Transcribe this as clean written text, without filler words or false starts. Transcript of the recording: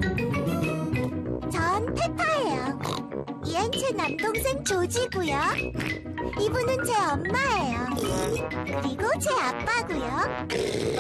전 페파예요. 얘는 제 남동생 조지고요. 이분은 제 엄마예요. 그리고 제 아빠고요.